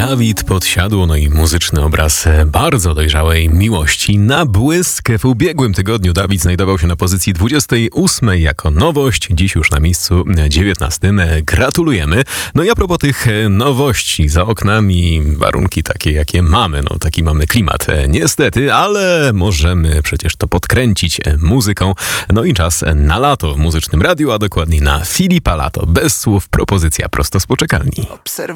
Dawid Podsiadło, no i muzyczny obraz bardzo dojrzałej miłości. Na błysk w ubiegłym tygodniu Dawid znajdował się na pozycji 28 jako nowość, dziś już na miejscu 19. Gratulujemy. No i a propos tych nowości, za oknami warunki takie, jakie mamy, no taki mamy klimat niestety, ale możemy przecież to podkręcić muzyką. No i czas na lato w Muzycznym Radiu, a dokładniej na Filipa Lato. Bez słów propozycja prosto z poczekalni.